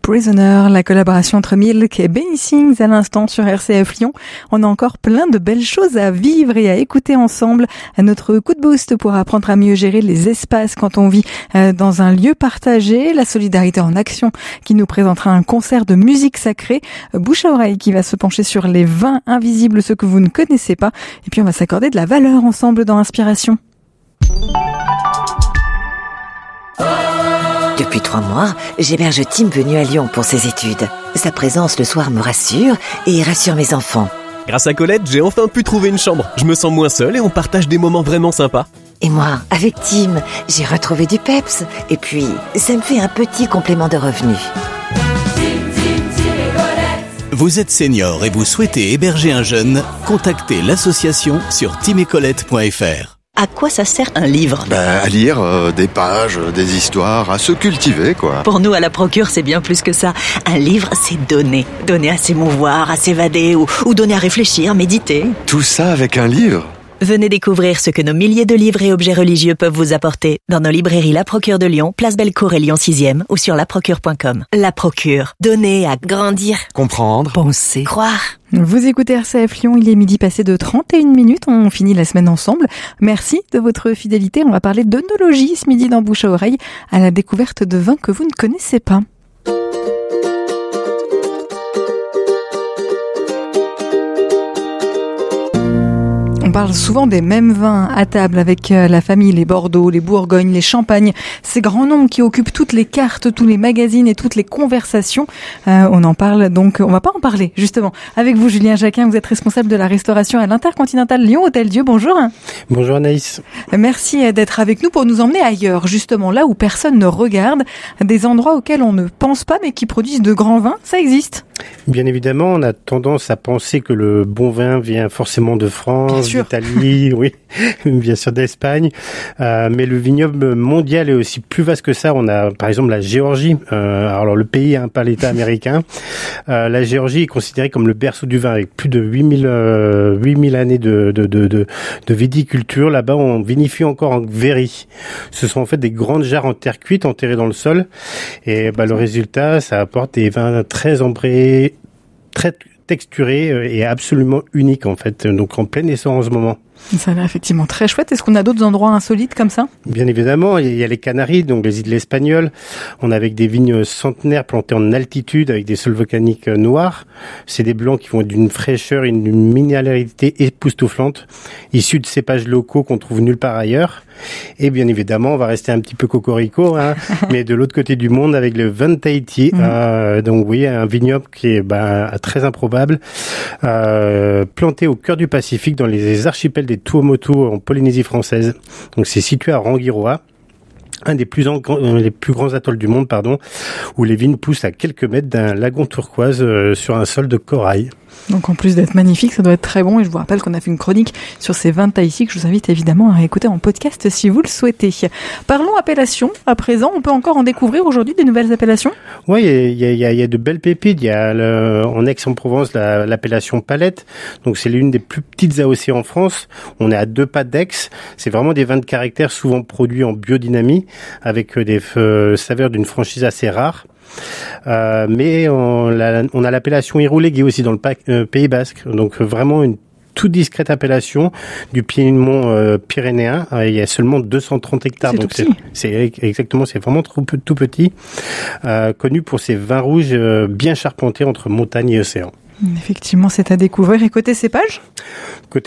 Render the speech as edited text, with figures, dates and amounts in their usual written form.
Prisoner, la collaboration entre Milk et Benny Sings à l'instant sur RCF Lyon. On a encore plein de belles choses à vivre et à écouter ensemble. Notre coup de boost pour apprendre à mieux gérer les espaces quand on vit dans un lieu partagé. La solidarité en action qui nous présentera un concert de musique sacrée. Bouche à oreille qui va se pencher sur les vins invisibles, ceux que vous ne connaissez pas. Et puis on va s'accorder de la valeur ensemble dans Inspiration. Depuis 3 mois, j'héberge Tim venu à Lyon pour ses études. Sa présence le soir me rassure et rassure mes enfants. Grâce à Colette, j'ai enfin pu trouver une chambre. Je me sens moins seul et on partage des moments vraiment sympas. Et moi, avec Tim, j'ai retrouvé du peps. Et puis, ça me fait un petit complément de revenus. Vous êtes senior et vous souhaitez héberger un jeune? Contactez l'association sur timecolette.fr. À quoi ça sert un livre ? À lire des pages, des histoires, à se cultiver, quoi. Pour nous, à la Procure, c'est bien plus que ça. Un livre, c'est donner. Donner à s'émouvoir, à s'évader ou donner à réfléchir, méditer. Tout ça avec un livre ? Venez découvrir ce que nos milliers de livres et objets religieux peuvent vous apporter dans nos librairies La Procure de Lyon, Place Bellecour et Lyon 6e ou sur laprocure.com. La Procure. Donner à grandir. Comprendre. Penser. Croire. Vous écoutez RCF Lyon, il est midi passé de 31 minutes, on finit la semaine ensemble. Merci de votre fidélité, on va parler d'œnologie ce midi dans Bouche à oreille, à la découverte de vins que vous ne connaissez pas. On parle souvent des mêmes vins à table avec la famille, les Bordeaux, les Bourgognes, les Champagnes, ces grands noms qui occupent toutes les cartes, tous les magazines et toutes les conversations. On en parle donc, on va pas en parler justement. Avec vous, Julien Jacquin, vous êtes responsable de la restauration à l'Intercontinental Lyon Hôtel Dieu. Bonjour. Bonjour Anaïs. Merci d'être avec nous pour nous emmener ailleurs, justement là où personne ne regarde, des endroits auxquels on ne pense pas mais qui produisent de grands vins. Ça existe ? Bien évidemment, on a tendance à penser que le bon vin vient forcément de France, d'Italie, oui, bien sûr d'Espagne. Mais le vignoble mondial est aussi plus vaste que ça. On a par exemple la Géorgie. Alors le pays, pas l'État américain. La Géorgie est considérée comme le berceau du vin avec plus de 8000 années de viticulture. Là-bas, on vinifie encore en verri. Ce sont en fait des grandes jarres en terre cuite enterrées dans le sol. Et le résultat, ça apporte des vins très ambrés, très texturé et absolument unique en fait, donc en plein essor en ce moment. Ça a l'air effectivement très chouette. Est-ce qu'on a d'autres endroits insolites comme ça ? Bien évidemment, il y a les Canaries, donc les îles espagnoles. On a avec des vignes centenaires plantées en altitude avec des sols volcaniques noirs. C'est des blancs qui vont d'une fraîcheur et d'une minéralité époustouflante, issus de cépages locaux qu'on trouve nulle part ailleurs. Et bien évidemment, on va rester un petit peu cocorico, mais de l'autre côté du monde avec le vin de Tahiti. Donc oui, un vignoble qui est très improbable, planté au cœur du Pacifique dans les archipels des Tuamotu en Polynésie française. Donc c'est situé à Rangiroa, un des plus grands atolls du monde, où les vignes poussent à quelques mètres d'un lagon turquoise sur un sol de corail. Donc en plus d'être magnifique, ça doit être très bon. Et je vous rappelle qu'on a fait une chronique sur ces vins de Tahiti que je vous invite évidemment à réécouter en podcast si vous le souhaitez. Parlons appellation. À présent, on peut encore en découvrir aujourd'hui des nouvelles appellations ? Oui, il y a de belles pépites. Il y a en Aix-en-Provence l'appellation Palette. Donc c'est l'une des plus petites AOC en France. On est à 2 pas d'Aix. C'est vraiment des vins de caractère souvent produits en biodynamie avec des saveurs d'une franchise assez rare. Mais on a l'appellation Iroulégué aussi dans le Pays Basque, donc vraiment une toute discrète appellation du Piémont pyrénéen. Il y a seulement 230 hectares, c'est donc tout petit. c'est vraiment tout petit, connu pour ses vins rouges bien charpentés entre montagne et océan. Effectivement, c'est à découvrir. Et côté cépage ?